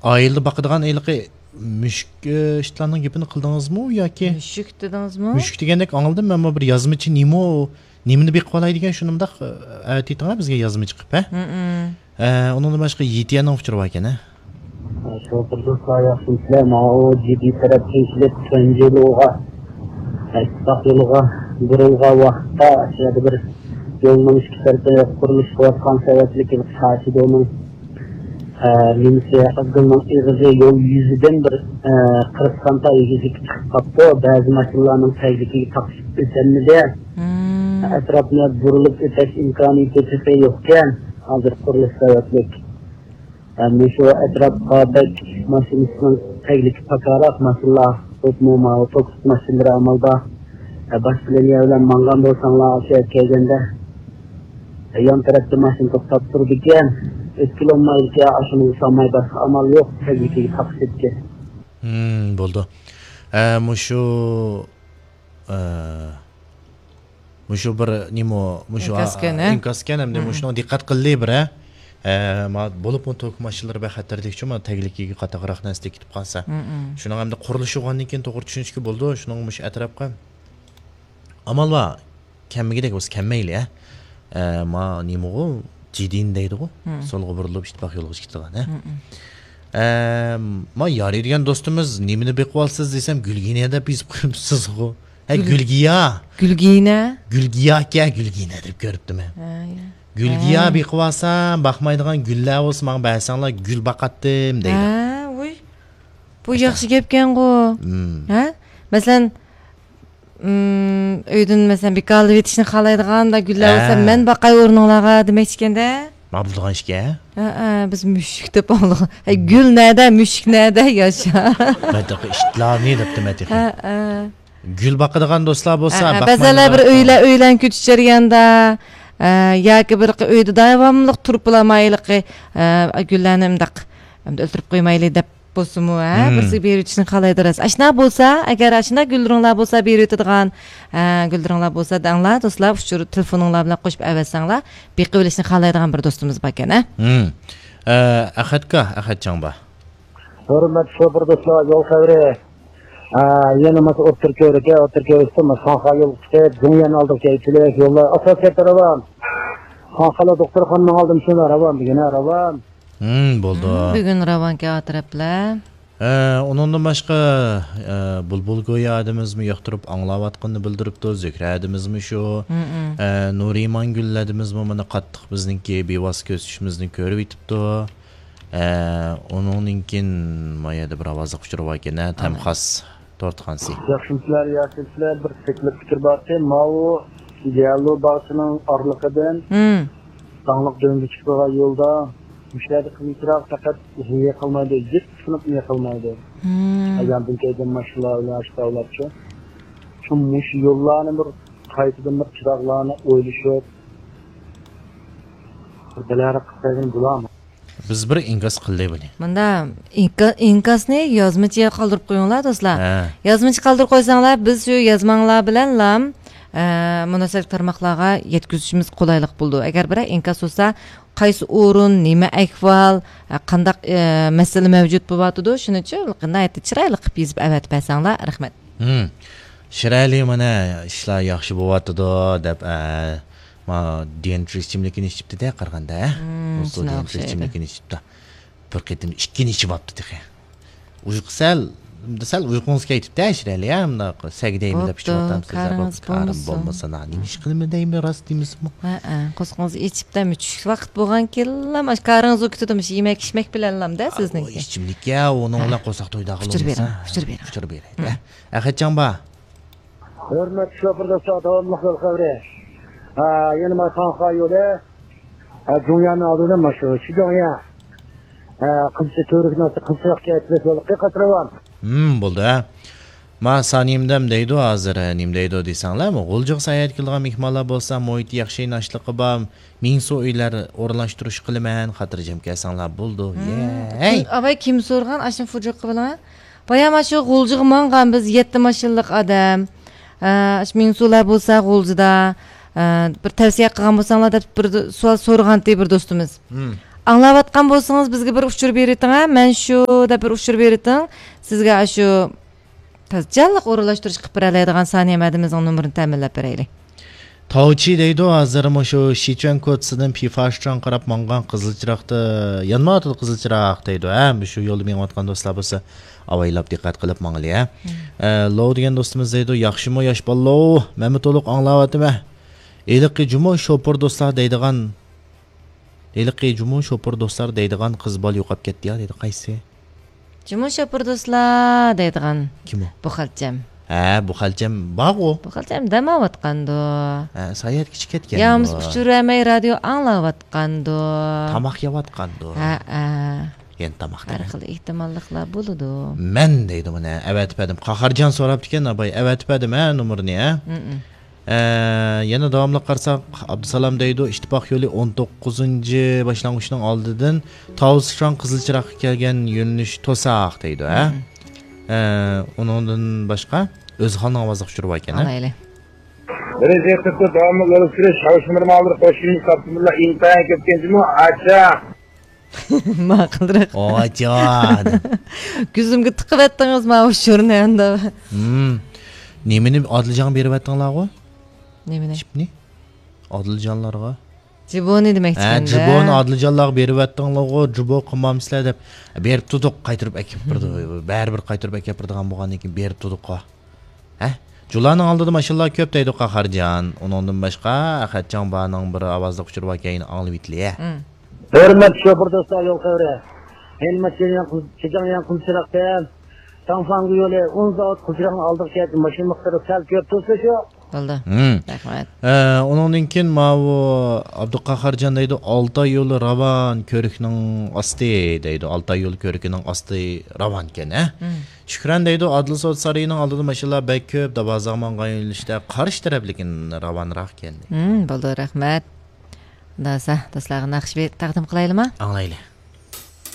Ailede bakıdığan eyliği müşk işlerinin gipini kıldınız mı yoki? Müşük dediniz mi? Müşük degendek anladım ama bir yazmıcı nimini bir kolay degen şunumda aytıytına bizge yazmıcı qıp, onun başka yetiyanın fikri var ekan, ha? Şoförde sayasınızlar, o ciddi tarafı işlet önceli oğa, İstanbul'a, buraya vakta, şöyle bir yolun işçilerinde kuruluş vaskan sebepli ki saati onun Minse Akdıl'ın İğizi yol yüzüden bir Kırıkkanta İğizi kapı, bazı maçlarının tehlikeli taksip edilmedi de etrafına vurulup öteş imkaniyeti yokken hazır kuruluş sebepli. Yani şu etrafta bek maşinisinin tehlikeli takarak maşallah tutmama, otobüs maşinleri amalda başkalarıyla evlen mangan olsanlar aşağı kelgende yan tarafta maşin tutup dururken etkili olmayı ki aşını usanmayı başka amal yok tehlikeli taksitçi. Buldu. Muşu bir nimo muşu inkasken hem de muşu dikkat kıllı bir ma bolup otok maşinlar be xatardik çuma tehlikeli qataqraq nasıl ketip qalsa. Şunun hem de qurilishi olgandan keyin to'g'ri tushunishga bo'ldi. Şunun mush atrofga amal va kemmigidek bo'lsa kemmeyli ma nimo ciddiyin deydi o. Solga burilib ishtiboq yo'lga chiqdigan, ma yari degan do'stimiz nimani beqib olsiz desam Gulginada bizib qo'yibsiz o. Gulgiya. Gulgiya deb ko'ribdim. Gulgiya beqib olsam baxmaydigan gullar bo'lsa, men baysanglar gul baqatdim deydi. Voy. Bu yaxshi gapkan-ku. Masalan öydün mesela bir kaldı yetişini kalaydıgan da güller olsa men bakay ornulaga demek ikende. Ma bulduğun işke? Biz müşük dep aldık. Gül nerede, müşük nerede yaşa. Ben de işitler ne dep demedik. Gül bakıdığan dostlar bolsa bakmayın. Mesela bir öylen küçücür yanda yoki bir uyda davamlıq turup bulamaylık güllenim dak öldürüp koymaylı dep bolsumu, birisi bir için qalaydıras. Aşna bolsa, agar aşna güldürünglar bolsa bir ötüdügan, güldürünglar bolsa danglar, dostlar, şu telefonunglar bilan qo'shib avatsanglar, beqib olishni qalaydigan bir do'stimiz bor ekan, Ahadjon ba. Hurmat şoför do'stlar, yo'l xavri. Yana mas o'tirko'rga Xonqa yo'l tutib, dunyoning oldiga kelib yo'llar asosiy taravan. Xonqala doktorxonaning oldim shuni ravan degan ravan. Bo'ldi. Bugun Ravanka atraplar. Onundan başqa bulbul go'yadimizmi, yoqtirib anglayotganini bildiribdi, zikradimizmi shu. Nuriman gulladimizmi, mana qattiq bizningki bevos ko'sishimizni ko'rib yetibdi. Onuningkin mayada bir ovozi quchirib ekan, tamxas tortqansi. Yaxshilar, bir fikr borki, mau idealu bağısının arlıqıdan dağlık döngü çıkığa yolda müşteri kılmışlar fakat uzun kalmaydı, ciddi sınıf yakılmaydı. Ayağımdan kaydan maşılarla aşağılar için. Çünkü şu yollarını bir kayıtıdan bir çıraqlarını oyluşup buradaları kısaydın bulamam. Biz bir inkas qildik buni. Manda inkasni yozmachiga qoldirib qo'yinglar do'stlar. Yozmachi qoldirib qo'ysanglar, biz shu yozmanglar bilan lam munosabat tarmoqlarga yetkazishimiz qulaylik bo'ldi. Agar bir inkas bo'lsa, qaysi o'rin, nima ahvol, qanday masala mavjud bo'lyapti, shuning uchun qanday chiroyli qilib yozib avatib bersanglar, rahmat. Chiroyli mana ishlar yaxshi bo'lyapti deb ma dentist kimligini ichibdi de qaraganda, o'sha dentist kimligini ichibdi. Bir qitim ikkini ichib olibdi de. Uyqusal uyqungiz ketibdi, chiroyli hamda sagdaymi deb ichib o'tamsiz. Qarim bo'lmasa, nima ish qilmadaymi, rost deymizmi? Qo'sqingiz ichibdi, much vaqt bo'lgan kellam, qaringiz o'kitdimish, yemak ichmak bilanlamda sizniki. Ichimlikka uning bilan qo'saq to'yda qilamiz. Fuchur beray. Ahadjon ba. Hurmat shofirda davomli xavri. Yeni Xonqa yo'li dunyoning oldida mashu dunyo qilsa to'riknasi qilsaqqa aytib qatiravan. Bo'ldi. Ma sanimdam deydi hozir, nim deydi desanglarmi? G'uljiq sayat qilgan mehmonlar bo'lsa, muhit yaxshi nashligi bor, ming so uylar o'rnalashtirish qilaman, xotirjam kelsanglar bo'ldi. Avay kim so'rgan ashun fujuq bilan? Bayama shu g'uljiq mangan biz 7 mashinlik odam. Ming so'lar bo'lsa g'uljida bir tavsiya qilgan bo'lsanglar deb bir savol so'ragan bir do'stimiz. аңлаватқан болсаңыз бізге бір ұшыр беретін, мен шу да бір ұшыр беретін, сізге ашу тазжалық орылаштырыш қып берелейдіған Сания мәдіміздің нөмірін тәмінләп берейлі. Таучи дейді, азырым ошу Шичуан көтсінің пифашчан қарап маңған қызылчырақты, янма атыл қызылчырақ дейді, бүшу yolu мен отқан достар болса, авайлап диққат қылып маңылы, Лоу деген достымыз дейді, яқшымо яш баллоу, мәмі толық аңлаватым, Еліқи жұмы шопыр достар дейдіған, қыз бал юқап кетті, дейді, қайсы? Жұмы шопыр достар дейдіған. Кім о? Бұқалчам. Бұқалчам баг о? Бұқалчам дама ватқанды. Саят кіші кеткен. Ямыз ұшыр әмей радио аңла ватқанды. Тамақ я ватқанды. Ен тамақ деме. Әрқылы ихтималлықла болуды. Мен дейді мұны, әвәтіпәдім. Қақаржан сорап декен, абай, әвәтіпәдім, нөміріне, Yana davamlı qarsak Abdusalam deydi İttifak yolu 19. başlangıçının aldıdan Tavusşan Kızılçırak kelgen yönlüş tosaq deydi. Ondan başqa Özxan avazlıq şurub ekan. Alaylı. Rezervde davamlı olup süre çalışmalarımı alır koşuyunu kaptımla imtihan köpkenzimi aça. Maqılırıq. Aça. Güzümgü tıqıb ettiniz ma uşurun anda. Nemini Adılcan berip etdinglar go? Nemini? Şipni? Adılcanlarga. Jiboni demek çıxanda. Jiboni Adılcanlarga berip etdinglar go, jibo qılmamsizlar dep berip tutuq qaytırıp ekip birdi. Bәрбір qaytırıp ekip birdigan bolgandan keyin berip tutuq go. Jularning oldida maşallah köp deydi Qaharjan. Ondan başqa Ahadjan baning bir avazda uçurib ekan anglab itli. Hürmet şoför dostlar yol qavra. Hürmet çejan qılçıraqdan Tanfangu yolu 10 saat kucağına aldık geldi. Maşın miktarı sel köp tutsa şu. Oldu. Rahmat. Ondan keyin mavu Abduqahharjan deydi 6 ay yolu Ravan körükning asti deydi. 6 ay yolu körükning asti Ravan ken, Şükran deydi Adlı Sot sarayının aldığı maşallah bek köp da bazağman qayınlışda qarış taraflikin Ravanraq kendi. Bo'ldi, rahmat. Dasa, do'stlarga naqsh taqdim qilaylikmi? Anglaylik.